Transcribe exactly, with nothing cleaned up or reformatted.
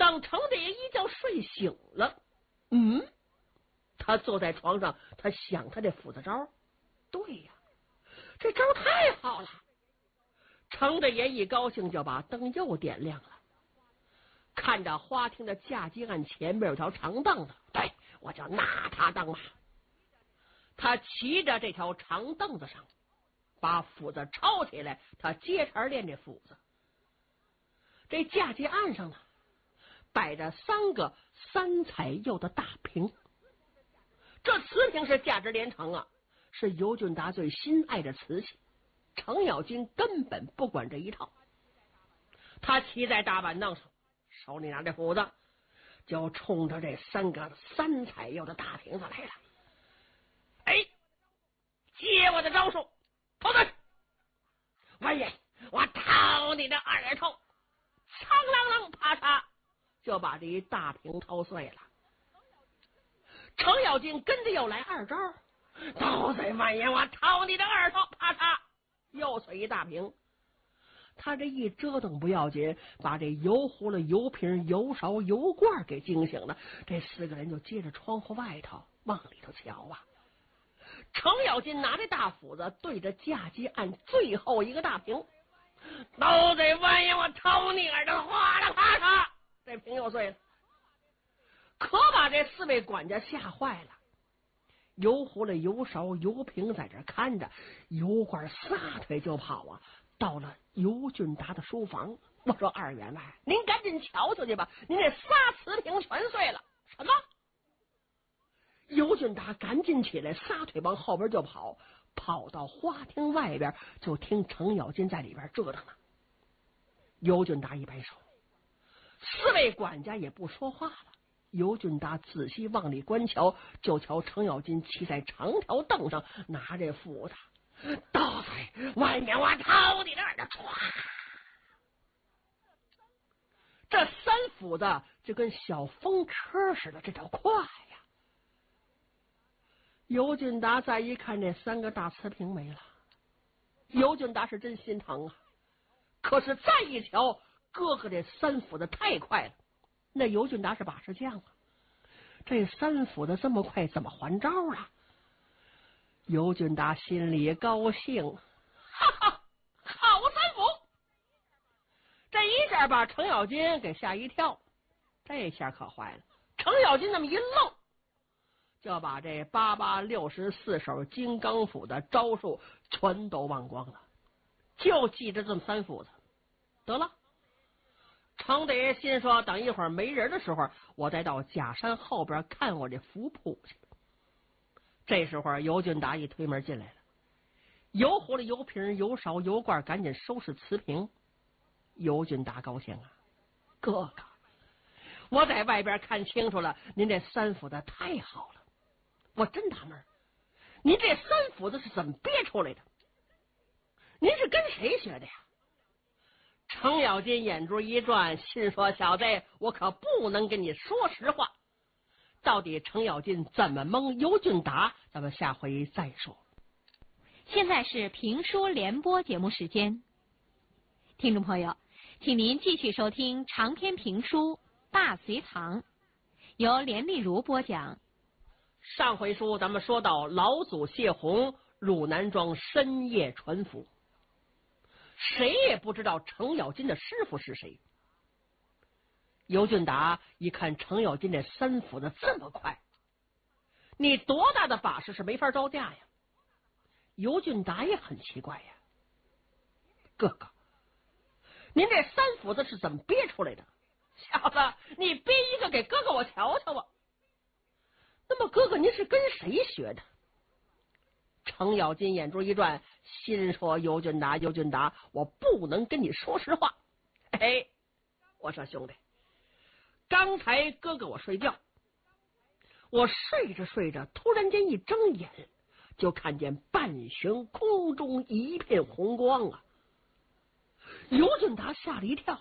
当程大爷一觉睡醒了，嗯，他坐在床上，他想他这斧子招，对呀，这招太好了。程大爷一高兴，就把灯又点亮了。看着花厅的嫁接案前面有条长凳子，对，我就拿它当马。他骑着这条长凳子上，把斧子抄起来，他接茬练这斧子。这嫁接案上呢，摆着三个三彩釉的大瓶，这瓷瓶是价值连城啊，是尤俊达最心爱的瓷器。程咬金根本不管这一套，他骑在大板凳上，手里拿着斧子，就冲着这三个三彩釉的大瓶子来了。哎，接我的招数，头子，完爷，我掏你的二头！苍啷啷，啪嚓，就把这一大瓶掏碎了。程咬金跟着又来二招，刀碎完爷，我掏你的二头！啪嚓，又碎一大瓶。他这一折腾不要紧，把这油壶了、油瓶、油勺、油罐给惊醒了。这四个人就接着窗户外头往里头瞧啊。程咬金拿着大斧子对着嫁接案最后一个大瓶，都得完爷，我掏你耳朵！哗啦啪嚓，这瓶又碎了。可把这四位管家吓坏了。油壶了、油勺、油瓶在这看着，油罐撒腿就跑啊，到了尤俊达的书房。我说二员外，您赶紧瞧瞧去吧，您这仨瓷瓶全碎了。什么？尤俊达赶紧起来，撒腿往后边就跑，跑到花厅外边，就听程咬金在里边折腾呢。尤俊达一摆手，四位管家也不说话了。尤俊达仔细往里观瞧，就瞧程咬金骑在长条凳上，拿着斧子，刀碎外面我掏你的耳朵！唰，这三斧子就跟小风车似的，这叫快呀！尤俊达再一看，这三个大瓷瓶没了，尤俊达是真心疼啊。可是再一瞧，哥哥这三斧子太快了，那尤俊达是把式将啊，这三斧子这么快，怎么还招啊？尤俊达心里高兴，哈哈，好三斧！这一下把程咬金给吓一跳，这下可坏了。程咬金那么一愣，就把这八八六十四手金刚斧的招数全都忘光了，就记着这么三斧子。得了，程大爷心说，等一会儿没人的时候，我再到假山后边看我这符谱去。这时候尤俊达一推门进来了，油壶了、油瓶、油勺、油罐，赶紧收拾瓷瓶。尤俊达高兴啊，哥哥，我在外边看清楚了，您这三斧子太好了，我真纳闷，您这三斧子是怎么憋出来的？您是跟谁学的呀？程咬金眼珠一转，心说，小子，我可不能跟你说实话。到底程咬金怎么蒙尤俊达，咱们下回再说。 现在是评书联播节目时间，听众朋友，请您继续收听长篇评书《大隋唐》，由连丽如播讲。 上回书咱们说到老祖谢洪入南庄深夜传符，谁也不知道程咬金的师傅是谁。尤俊达一看程咬金这三斧子这么快，你多大的把式是没法招架呀？尤俊达也很奇怪呀，哥哥，您这三斧子是怎么憋出来的？小子，你憋一个给哥哥我瞧瞧吧。那么哥哥您是跟谁学的？程咬金眼珠一转，心说，尤俊达，尤俊达，我不能跟你说实话。哎，我说兄弟，刚才哥哥我睡觉，我睡着睡着，突然间一睁眼，就看见半悬空中一片红光啊！尤俊达吓了一跳，